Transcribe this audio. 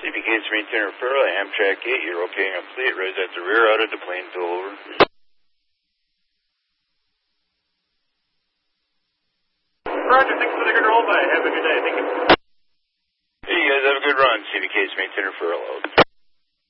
CPK's maintainer Farrell, Amtrak 8, you're okay and complete, rise at the rear out of the Plainville, over. Roger, thanks for the good roll by. Have a good day. Thank you. Hey, you guys have a good run. CPK's maintainer Farrell out.